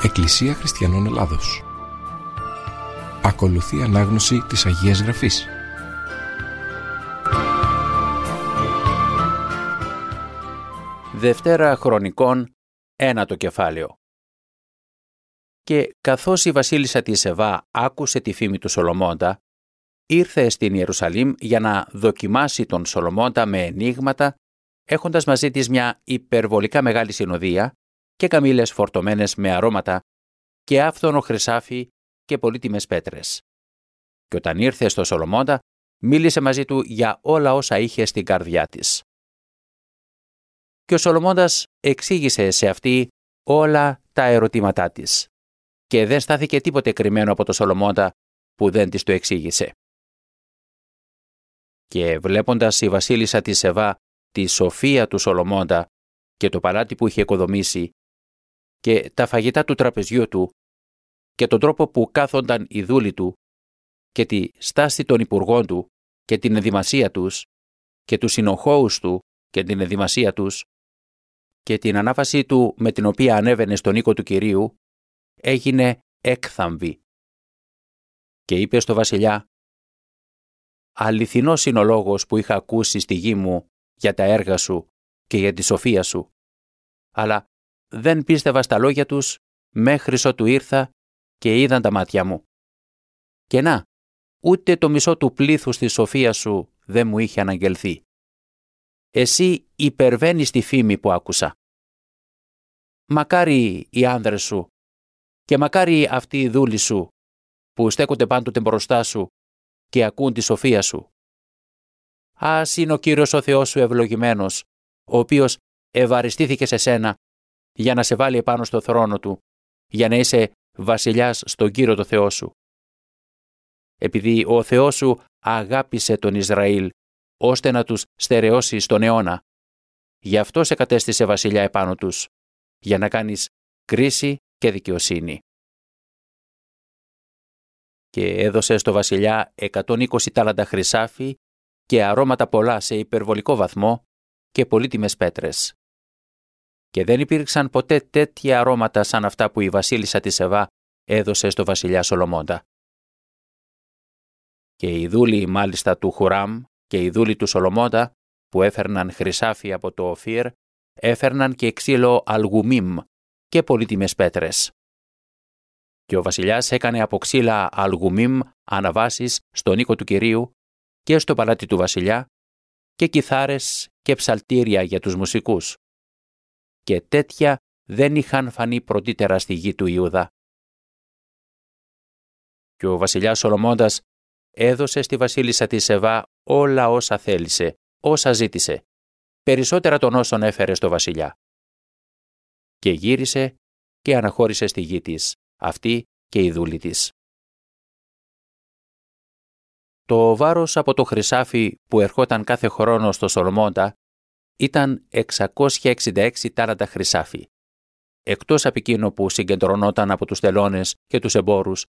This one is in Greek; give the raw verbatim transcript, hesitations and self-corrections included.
Εκκλησία Χριστιανών Ελλάδος. Ακολουθεί ανάγνωση της Αγίας Γραφής. Δευτέρα Χρονικών, ένατο κεφάλαιο. Και καθώς η βασίλισσα της Σεβά άκουσε τη φήμη του Σολομώντα, ήρθε στην Ιερουσαλήμ για να δοκιμάσει τον Σολομώντα με ενίγματα, έχοντας μαζί της μια υπερβολικά μεγάλη συνοδεία και καμήλες φορτωμένες με αρώματα και άφθονο χρυσάφι και πολύτιμες πέτρες. Και όταν ήρθε στο Σολομώντα, μίλησε μαζί του για όλα όσα είχε στην καρδιά της. Και ο Σολομώντας εξήγησε σε αυτή όλα τα ερωτήματά της και δεν στάθηκε τίποτε κρυμμένο από το Σολομώντα που δεν της το εξήγησε. Και βλέποντας η βασίλισσα της Σεβά τη σοφία του Σολομώντα και το παλάτι που είχε οικοδομήσει και τα φαγητά του τραπεζιού του και τον τρόπο που κάθονταν οι δούλοι του και τη στάση των υπουργών του και την ενδυμασία τους και τους συνοχώους του και την ενδυμασία τους και την ανάβαση του με την οποία ανέβαινε στον οίκο του Κυρίου, έγινε έκθαμβη. Και είπε στο βασιλιά: «Αληθινός είναι ο λόγος που είχα ακούσει στη γη μου για τα έργα σου και για τη σοφία σου, αλλά δεν πίστευα στα λόγια τους μέχρι ότου ήρθα και είδαν τα μάτια μου. Και να, ούτε το μισό του πλήθους της σοφίας σου δεν μου είχε αναγγελθεί. Εσύ υπερβαίνεις τη φήμη που άκουσα. Μακάρι οι άνδρες σου και μακάρι αυτοί οι δούλοι σου που στέκονται πάντοτε μπροστά σου και ακούν τη σοφία σου. Ας είναι ο Κύριος ο Θεός σου ευλογημένος, ο οποίος ευαριστήθηκε σε σένα για να σε βάλει επάνω στο θρόνο του, για να είσαι βασιλιάς στον Κύριο το Θεό σου. Επειδή ο Θεός σου αγάπησε τον Ισραήλ, ώστε να τους στερεώσει στον αιώνα, γι' αυτό σε κατέστησε βασιλιά επάνω τους, για να κάνεις κρίση και δικαιοσύνη. Και έδωσε στο βασιλιά εκατόν είκοσι τάλαντα χρυσάφι και αρώματα πολλά σε υπερβολικό βαθμό και πολύτιμες πέτρες. Και δεν υπήρξαν ποτέ τέτοια αρώματα σαν αυτά που η βασίλισσα της Σεβά έδωσε στο βασιλιά Σολομώντα. Και οι δούλοι μάλιστα του Χουράμ και οι δούλοι του Σολομώντα που έφερναν χρυσάφι από το Οφίρ, έφερναν και ξύλο αλγουμίμ και πολύτιμες πέτρες. Και ο βασιλιάς έκανε από ξύλα αλγουμίμ αναβάσεις στον οίκο του Κυρίου και στο παλάτι του βασιλιά και κιθάρες και ψαλτήρια για τους μουσικούς. Και τέτοια δεν είχαν φανεί πρωτήτερα στη γη του Ιούδα. Και ο βασιλιάς Σολομώντας έδωσε στη βασίλισσα της Σεβά όλα όσα θέλησε, όσα ζήτησε, περισσότερα των όσων έφερε στο βασιλιά. Και γύρισε και αναχώρησε στη γη της, αυτή και η δούλη της. Το βάρος από το χρυσάφι που ερχόταν κάθε χρόνο στο Σολομώντα ήταν εξακόσια εξήντα έξι τάλαντα χρυσάφι, εκτός από εκείνο που συγκεντρωνόταν από τους τελώνες και τους εμπόρους